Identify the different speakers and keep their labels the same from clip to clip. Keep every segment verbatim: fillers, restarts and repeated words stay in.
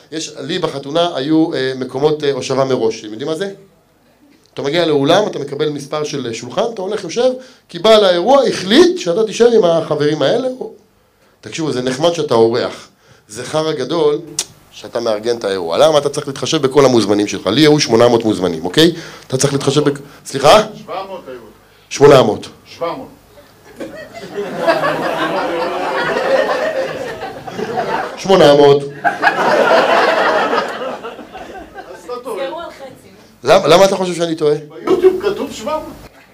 Speaker 1: יש, לי בחתונה היו מקומות הושבה מראש, אתם יודעים מה זה? אתה מגיע לאולם, אתה מקבל מספר של שולחן, אתה הולך יושב, כי בעל האירוע החליט שאתה תישאר עם החברים האלה. תקשיבו, זה נחמד שאתה אורח. זה חרא גדול שאתה מארגן את האירוע. למה? אתה צריך להתחשב בכל המוזמנים שלך. לי היו שמונה מאות מוזמנים, אוקיי? אתה צריך להתחשב ב... סליחה?
Speaker 2: שבע מאות היו.
Speaker 1: שמונה מאות.
Speaker 2: שבע מאות.
Speaker 1: שמונה מאות. למה אתה חושב שאני טועה?
Speaker 2: ביוטיוב כתוב שבע מאות.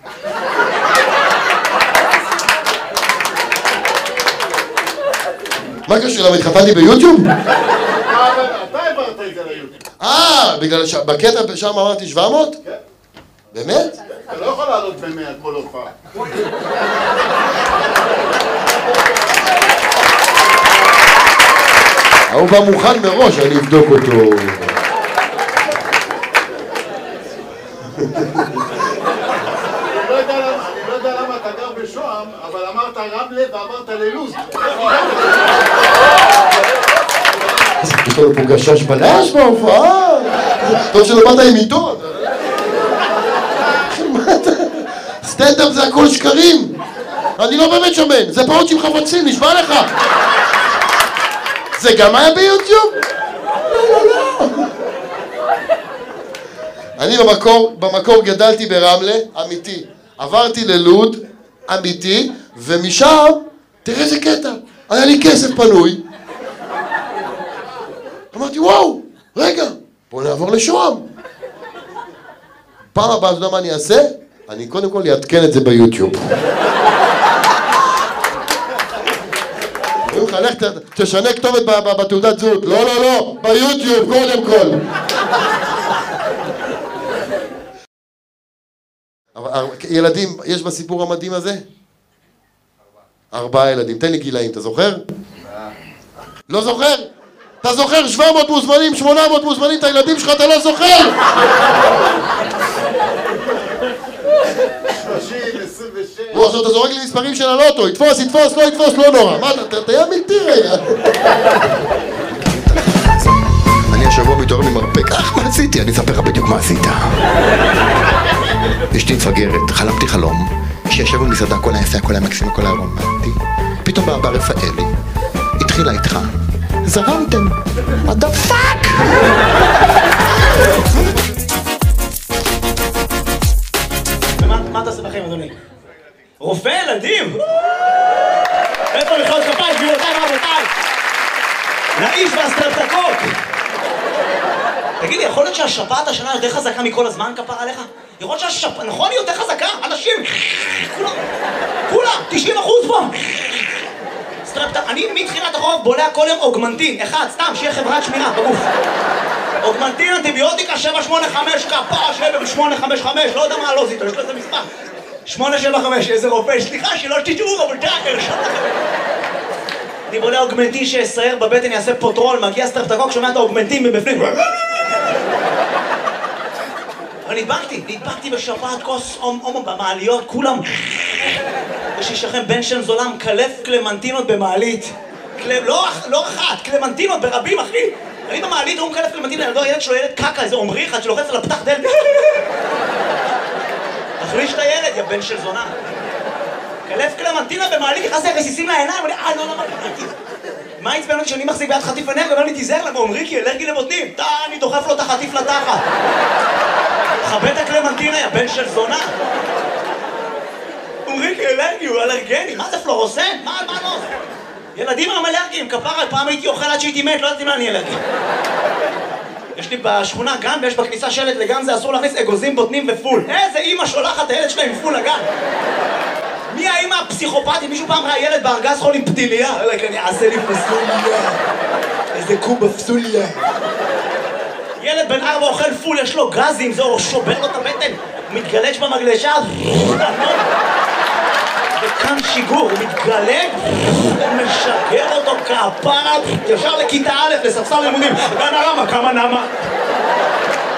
Speaker 1: מה קשור? למה התחתנתי ביוטיוב?
Speaker 2: אתה העברת את זה ליוטיוב.
Speaker 1: אה, בגלל שבקטע שם אמרתי שבע מאות?
Speaker 2: כן.
Speaker 1: באמת?
Speaker 2: אתה לא יכול לעלות במאה כל הופעה.
Speaker 1: הוא בא מוכן מראש, אני אבדוק אותו.
Speaker 2: אני לא יודע למה אתה גר בשוהם, אבל אמרת רמלה ועברת ללוז.
Speaker 1: יש לנו פה גשש בלש בהופעה. טוב שלא באת עם עיתון. סטנדאפ זה הכל שקרים. אני לא באמת שמן, זה פעות עם חבצים, נשבע לך. זה גם היה ביוטיוב? לא, לא, לא. אני במקור, במקור גדלתי ברמלה, אמיתי. עברתי ללוד, אמיתי, ומשם, תראה איזה קטע, היה לי כסף פנוי. אמרתי, וואו, רגע, בוא נעבור לשוהם. פעם הבאה, אתה יודע מה אני אעשה? אני קודם כל אעדכן את זה ביוטיוב. אומרים לך, לך תשנה כתובת בתעודת זהות. לא, לא, לא, ביוטיוב קודם כל. ילדים, יש בסיפור המדהים הזה? ארבעה ילדים. תן לי גילאים, אתה זוכר? לא זוכר? אתה זוכר שבע מאות מוזמנים, שמונה מאות מוזמנים, את הילדים שלך אתה לא זוכר?
Speaker 2: שלושים, עשרים ושש.
Speaker 1: הוא עכשיו אתה זורק לי מספרים של הלוטו, יתפוס, יתפוס, לא יתפוס, לא נורא. מה אתה, תהיה מלטי רגע.
Speaker 3: אני השבוע מתעורר ממרפק, אך מה עשיתי? אני אספר לך בדיוק מה עשית. אשתי מפגרת, חלמתי חלום, שישב במסעדה, הכל היה יפה, הכל היה מקסים, הכל היה רומנטי. פתאום בא רפאלי, התחילה איתך, זרמתם, what the fuck?
Speaker 4: מה אתה עושה בחיים, אדוני? רופא ילדים? איפה מחיאות כפיים, גבירותיי ורבותיי? נאיש והסטרפטקות! תגידי, יכול להיות שהשפעת השנה יותר חזקה מכל הזמן, כפר עליך? יכול להיות שהשפעת, נכון, היא יותר חזקה? אנשים, כולם, כולם, תשעים אחוז פה! סטרפטק, אני מתחילת החורף בולע כל יום אוגמנטין, אחד, סתם, שיהיה חברת שמירה, בגוף. אוגמנטין, אנטיביוטיקה, שבע שמונה חמש, כפר, שבע שמונה חמש חמש, לא יודע מה לא זיתו, יש לו איזה מספר. שמונה שבע חמש, איזה רופא, סליחה שלא תשתעו, רבותיי, הרשת לכם. אני בולע אוגמנטין שיסייר בבטן, יעשה פוטרול, מגיע סטרפטקוק, שומע את האוגמנטין מבפנים. אבל נדבקתי, נדבקתי בשפעת כוס הומו במעליות, כולם... יש לי שכם בן שם זולם, קלף קלמנטינות במעלית. לא אחת, קלמנטינות ברבים, אחי. אני במעלית, הוא מקלף קלמנטינות, הילד שלו ילד קקה, איזה עומרי אחד שלוחץ על הפתח דלת. תחליש את הילד, יא בן של זונה. קלף קלמנטינה במעלית, נכנס לי רסיסים לעיניים, ואני, אה, לא, לא, לא, מה עצבן אותי שאני מחזיק ביד חטיף עיניים, ואומר לי, תיזהר למה, עומרי כי אלרגי לבוטנים. תא, אני דוחף לו את החטיף לתחת. חבט הקלמנטינה, יא בן של זונה. עומרי כי אלרגי, הוא אלרגני, מה זה פלורוסן? מה, מה לא? ילדים הם אלרגיים, כפרה, פעם הייתי אוכל עד שהייתי מת, לא יודעת אם אני אלרגי. יש לי בשכונה גן ויש בכניסה שלט לגן זה אסור להכניס אגוזים, בוטנים ופול. איזה אימא שולחת את הילד שלה עם פול לגן. מי האימא הפסיכופתית? מישהו פעם ראה ילד בארגז חול עם פתיליה? אלא אני אעשה לי פסוליה. איזה קובה פסוליה. ילד בן ארבע אוכל פול, יש לו גזים, זה שובר לו את הבטן. הוא מתגלש במגלשה. וכאן שיגור, הוא מתגלג, הוא משגר אותו כפרה, ישר לכיתה א', לספסל לימודים. גן הרמה, כמה נמה?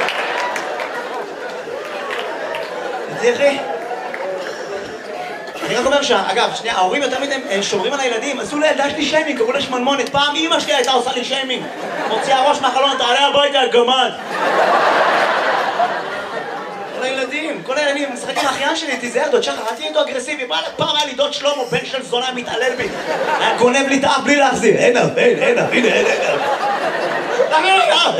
Speaker 4: תראי, אני רק אומר שאגב, שנייה, ההורים יותר מדי שומרים על הילדים, עשו לילדה שלי שיימינג, קראו לה שמנמונת, פעם אמא שלי הייתה עושה לי שיימינג, מוציאה ראש מהחלון, תעלה הביתה, גמד. כל הילדים, כל הילדים, משחק עם האחיין שלי, תיזהר דוד שחר, אל תהיה איתו אגרסיבי, פעם היה לי דוד שלמה, בן של זונה, מתעלל בי, היה גונב לי את האף בלי להחזיר, אין אף, אין, אין אף, הנה, אין אף.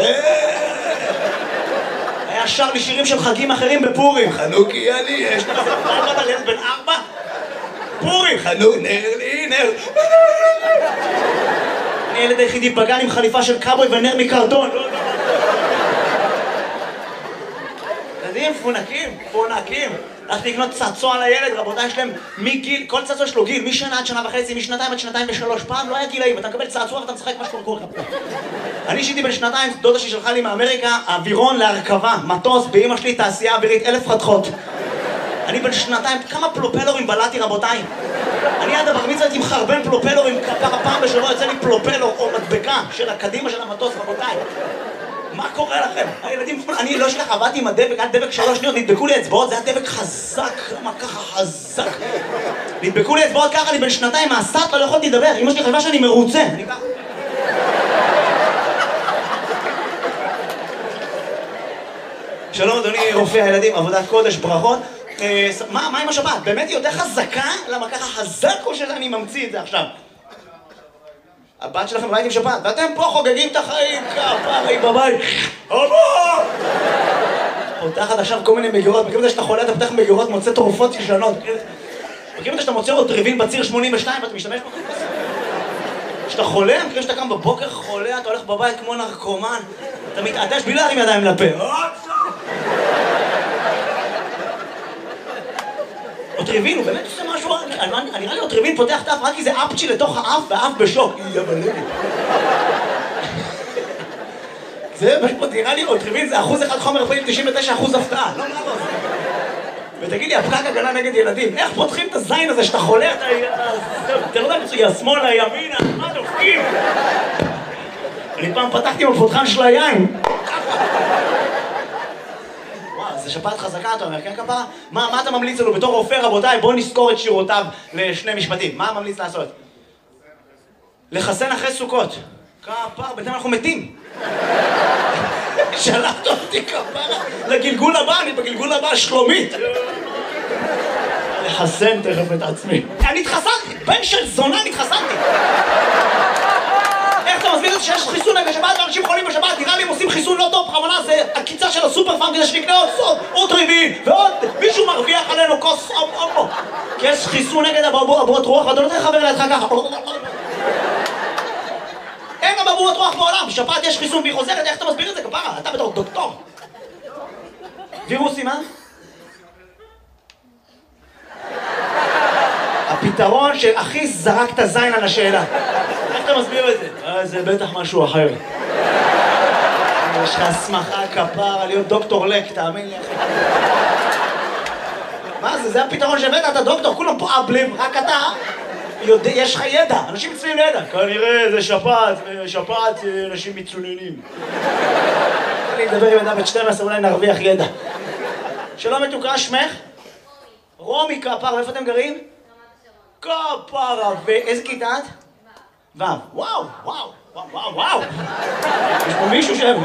Speaker 4: היה שר לי שירים של חגים אחרים בפורים, חנוכי יאלי, יש לך ארבע ילד בן ארבע? פורים, חנוך, נר לי, נר. אני הילד היחידי בגן עם חליפה של קאבוי ונר מקרטון. ילדים, פונקים, פונקים. הלכתי לקנות צעצוע לילד, רבותיי, יש להם מגיל, כל צעצוע יש לו גיל, משנה עד שנה וחצי, משנתיים עד שנתיים ושלוש. פעם לא היה גילאים, אתה מקבל צעצוע ואתה משחק מה שקורה לך. אני אישיתי בן שנתיים, דודה ששלחה לי מאמריקה, אווירון להרכבה, מטוס, באמא שלי תעשייה אווירית, אלף חתכות. אני בן שנתיים, כמה פלופלורים בלעתי רבותיי. אני עד הבר מצווה הייתי מחרבן פלופלורים, כפרה פעם בשבוע יוצא לי פלופלור או מדבקה של הקדימה של המטוס רבותיי. מה קורה לכם? הילדים, אני לא שלך, עבדתי עם הדבק, עד דבק שלוש שניות, נדבקו לי אצבעות, זה היה דבק חזק, מה ככה חזק? נדבקו לי אצבעות ככה, אני בן שנתיים, מהסטאט לא יכולתי לדבר, אמא שלי חשבה שאני מרוצה, אני ככה. שלום אדוני רופא הילדים, עבודת קודש, ברכות. מה, מה עם השבת? באמת היא יותר חזקה? למה ככה חזק או שאני ממציא את זה עכשיו? הבת שלכם בבית עם שבת, ואתם פה חוגגים את החיים, כפרי בבית. אבא! פותחת עכשיו כל מיני מגירות, מכירים את זה שאתה חולה, אתה פותח מגירות, מוצא תרופות ישנות. מכירים את זה שאתה מוצא עוד טריבין בציר שמונים ושתיים ואתה משתמש בו? כשאתה חולה, מכירים שאתה קם בבוקר חולה, אתה הולך בבית כמו נרקומן, אתה מתעטש בלי להרים ידיים לפה. אוטריבין, הוא באמת עושה משהו, נראה לי אוטריבין פותח את האף רק כי זה אפצ'י לתוך האף והאף בשוק. זה פשוט נראה לי אוטריבין זה אחוז אחד חומר רפואי, תשעים ותשע אחוז הפתעה, לא מה לא זה. ותגיד לי, הפקק הגנה נגד ילדים, איך פותחים את הזין הזה שאתה חולה, אתה לא יודע מצויה, שמאלה, ימינה, מה דופקים? אני פעם פתחתי עם הפותחן של היין. זה שפעת חזקה, אתה אומר, כן כפרה? מה, מה אתה ממליץ לנו בתור רופא רבותיי? בואו נזכור את שירותיו לשני משפטים. מה ממליץ לעשות? לחסן אחרי סוכות. כפרה, בינתיים אנחנו מתים. שלחת אותי כפרה לגלגול הבא, אני בגלגול הבא שלומית. לחסן תכף את עצמי. אני התחסנתי, בן של זונה התחסנתי. איך אתה מסביר את זה שיש חיסון נגד שבת ואנשים חולים בשבת? נראה לי הם עושים חיסון לא טוב, בכוונה זה הקיצה של הסופר פארם כדי שנקנה עוד סוד, עוד טריבין, ועוד מישהו מרוויח עלינו כוס אופו. כי יש חיסון נגד אבעבועות רוח ואתה לא צריך לחבר לידך ככה. אין אבעבועות רוח בעולם, בשבת יש חיסון והיא חוזרת, איך אתה מסביר את זה כפרה? אתה בתור דוקטור. וירוסים, אה? הפתרון שהכי זרק את הזין על השאלה. איך אתה מסביר את זה? אה, זה בטח משהו אחר. יש לך הסמכה כפרה להיות דוקטור לק, תאמין לי אחי. מה זה? זה הפתרון שהבאת, אתה דוקטור, כולם פה אבלים, רק אתה יודע, יש לך ידע, אנשים מצויים לידע. כנראה זה שפעת, שפעת אנשים מצוננים. אני אדבר עם ידע בת שתים עשרה, אולי נרוויח ידע. שלום מתוקה, שמך? רומי כפרה, איפה אתם גרים? כפרה, ואיזה כיתה את? וו, וואו, וואו, וואו, וואו, וואו. יש פה מישהו ש...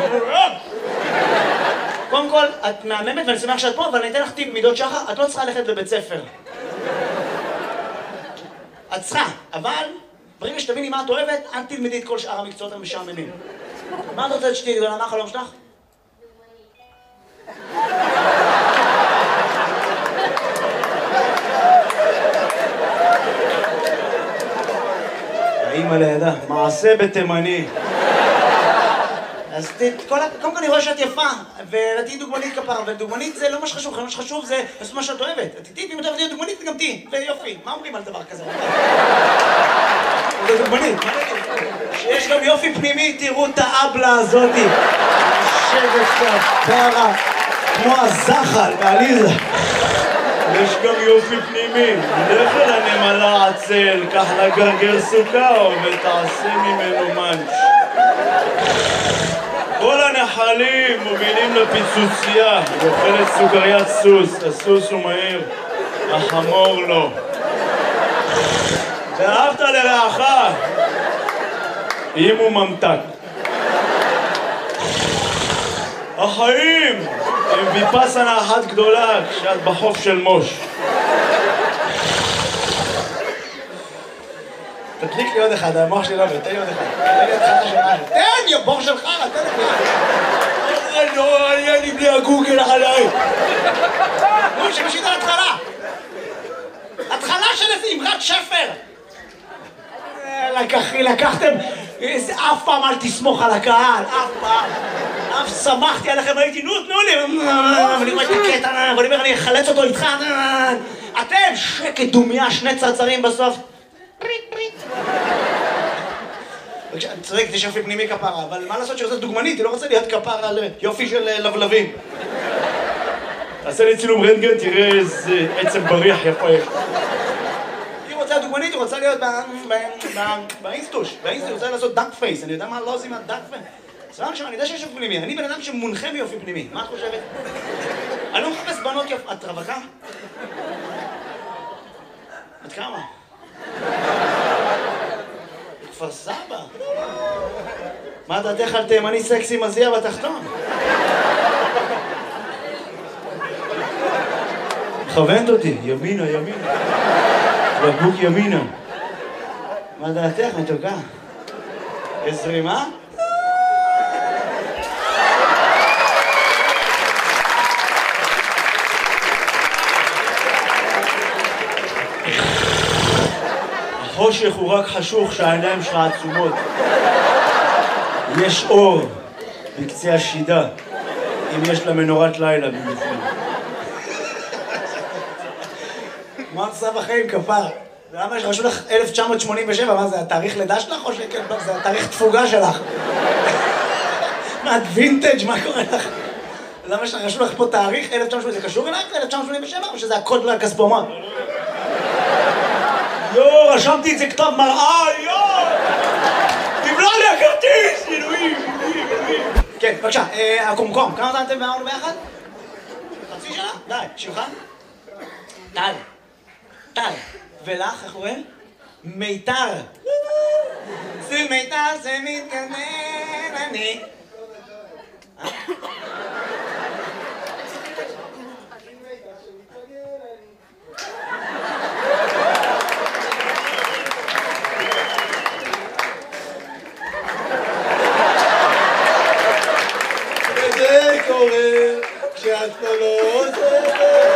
Speaker 4: קודם כל, את מהממת ואני שמח שאת פה, אבל אני אתן לך טיפ מידות שחר, את לא צריכה ללכת לבית ספר. את צריכה, אבל ברגע שתביני מה את אוהבת, אל תלמדי את כל שאר המקצועות המשעממים. מה את רוצה שתהיי גדולה? מה החלום שלך? האמא לידה, מעשה בתימני. אז קודם כל אני רואה שאת יפה, ותהיי דוגמנית כפרה, ודוגמנית זה לא מה שחשוב, מה שחשוב זה לעשות מה שאת אוהבת. תהיי, ואם את אוהבת להיות דוגמנית, גם תהיי, ויופי. מה אומרים על דבר כזה? זה דוגמנית. שיש גם יופי פנימי, תראו את האבלה הזאתי. יושבת כפרה, כמו הזחל בעליזה. יש גם יופי פנימי, לך אל הנמלה עצל, קח לה גרגר סוכר ותעשה ממנו מנץ'. כל הנחלים מובילים לפיצוצייה, היא אוכלת סוכריית סוס, הסוס הוא מהיר, החמור לא. ואהבת לרעך, אם הוא ממתק. החיים הם ויפאסנה אחת גדולה כשאת בחוף של מוש. תדליק לי עוד אחד, המוח שלי לא עובד, תן לי עוד אחד. תן לי עוד אחד השנה. תן, יא בור שלך, תן לי אחד. לא, היה לי בלי הגוגל עליי. נו, שמשית על התחלה. התחלה של איזה אמרת שפר. לקחי, לקחתם, אף פעם אל תסמוך על הקהל, אף פעם. אף שמחתי עליכם, הייתי, נו, תנו לי. ואני רואה את הקטע, ואני אומר, אני אחלץ אותו איתך. אתם, שקט דומיה, שני צרצרים בסוף. פריט, פריט. אני צודק, יש יופי פנימי כפרה, אבל מה לעשות שרוצה דוגמנית, היא לא רוצה להיות כפרה על יופי של לבלבים. תעשה לי צילום רנטגן, תראה איזה עצם בריח יפה יש. היא רוצה דוגמנית, היא רוצה להיות באינסטוש, באינסטוש, היא רוצה לעשות דאק פייס, אני יודע מה לא עושים מהדאק פייס. סבבה עכשיו, אני יודע שיש יופי פנימי, אני בן אדם שמונחה ביופי פנימי, מה את חושבת? אני לא מחפש בנות יופי, את רווקה? את כמה? כפר סבא? מה דעתך על תימני סקסי מזיע בתחתון? מכוונת אותי, ימינה, ימינה. בקבוק ימינה. מה דעתך, מתוקה? עשרימה? החושך הוא רק חשוך שהעיניים שלך עצומות. יש אור בקצה השידה, אם יש לה מנורת לילה במיוחד. מה עושה בחיים כפר? למה יש רשו לך אלף תשע מאות שמונים ושבע? מה זה, התאריך לידה שלך או שכן? זה התאריך תפוגה שלך. מה, את וינטג'? מה קורה לך? למה יש רשו לך פה תאריך אלף תשע מאות שמונים? זה קשור אלייך ל-אלף תשע מאות שמונים ושבע או שזה הקוד לכספומט? יו, רשמתי את זה כתב מראה, יו! תבלע לי הכרטיס! אלוהים, אלוהים, אלוהים. כן, בבקשה, הקומקום, כמה זמן אתם ואמרנו ביחד? חצי שנה? די, שמך? טל. טל. ולך, איך קוראים? מיתר. זה מיתר, זה מתגנן, אני. וזה קורה כשאת פה לא עוזרת.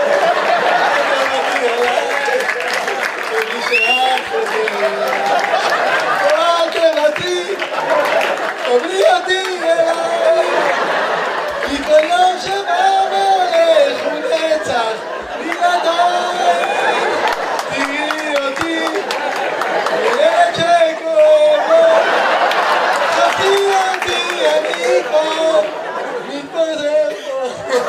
Speaker 4: תבלי אותי אליי, כי כל יום שבא והולך הוא נצח בלעדיי. תראי אותי, ילד שכואב לו, חכי אותי, אני פה, מתפזר פה.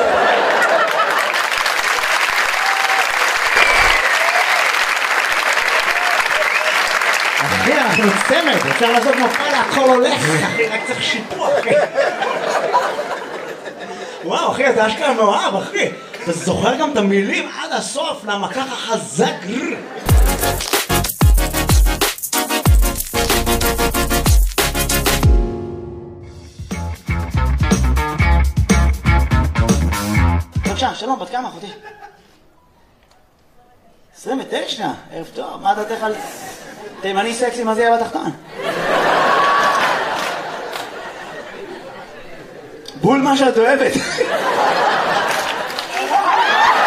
Speaker 4: אחי, אנחנו צמד, אפשר לעשות מופע להכל הולך, אחי, רק צריך שיפוע, אחי. וואו, אחי, אתה אשכרה מאוהב, אחי. אתה זוכר גם את המילים עד הסוף, למה ככה חזק. בבקשה, שלום, בת כמה, אחותי? עשרים ותשע, ערב טוב, מה דעתך על תימני סקסי מזיע בתחתון? בול מה שאת אוהבת.